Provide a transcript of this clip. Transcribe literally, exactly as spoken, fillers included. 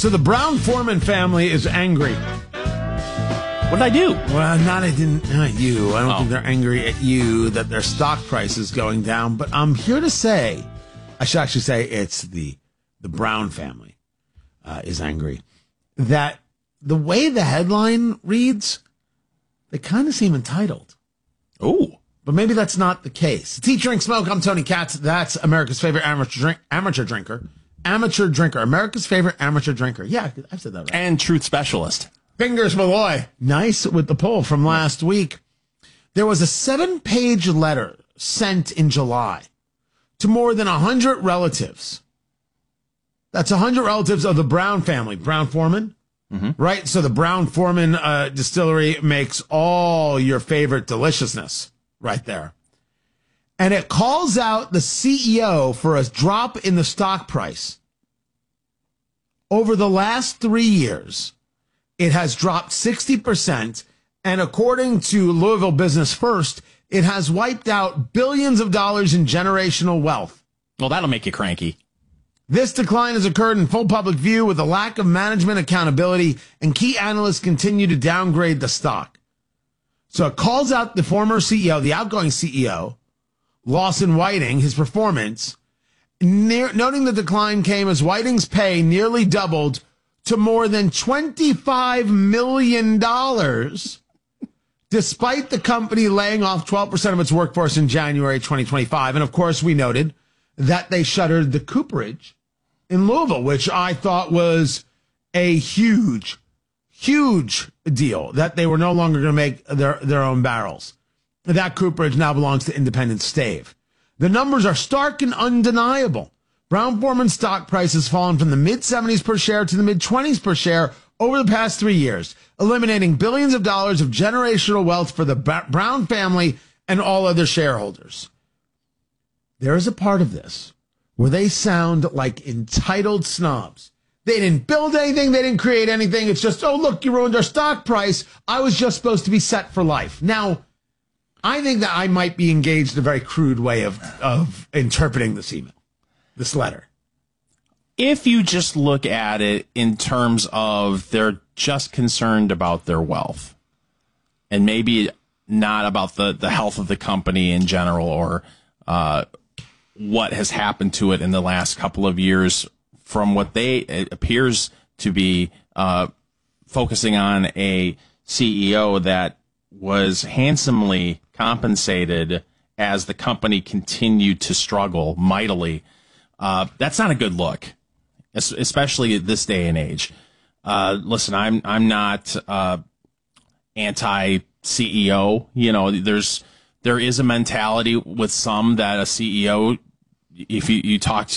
So the Brown-Forman family is angry. What did I do? Well, not I didn't. Not you. I don't Oh. think they're angry at you that their stock price is going down. But I'm here to say, I should actually say it's the the Brown family uh, is angry that the way the headline reads, they kind of seem entitled. Oh. But maybe that's not the case. It's Eat, Drink, Smoke. I'm Tony Katz. That's America's favorite amateur drink, amateur drinker. Amateur drinker. America's favorite amateur drinker. Yeah, I've said that right. And truth specialist. Fingers Malloy. Nice with the poll from last week. There was a seven-page letter sent in July to more than one hundred relatives. That's one hundred relatives of the Brown family. Brown-Forman, mm-hmm. right? So the Brown-Forman uh, distillery makes all your favorite deliciousness right there. And it calls out the C E O for a drop in the stock price. Over the last three years, it has dropped sixty percent, and according to Louisville Business First, it has wiped out billions of dollars in generational wealth. Well, that'll make you cranky. This decline has occurred in full public view with a lack of management accountability, and key analysts continue to downgrade the stock. So it calls out the former C E O, the outgoing C E O, Lawson Whiting, his performance, near, noting the decline came as Whiting's pay nearly doubled to more than twenty-five million dollars, despite the company laying off twelve percent of its workforce in January twenty twenty-five. And, of course, we noted that they shuttered the cooperage in Louisville, which I thought was a huge, huge deal, that they were no longer going to make their, their own barrels. That cooperage now belongs to Independent Stave. The numbers are stark and undeniable. Brown-Forman stock price has fallen from the mid-seventies per share to the mid-twenties per share over the past three years, eliminating billions of dollars of generational wealth for the Brown family and all other shareholders. There is a part of this where they sound like entitled snobs. They didn't build anything. They didn't create anything. It's just, oh, look, you ruined our stock price. I was just supposed to be set for life. Now, I think that I might be engaged in a very crude way of, of interpreting this email, this letter. If you just look at it in terms of they're just concerned about their wealth and maybe not about the, the health of the company in general or uh, what has happened to it in the last couple of years, from what they it appears to be uh, focusing on a C E O that was handsomely compensated as the company continued to struggle mightily. Uh, that's not a good look, especially at this day and age. Uh, listen, I'm I'm not uh, anti-C E O. You know, there's there is a mentality with some that a C E O, if you, you talk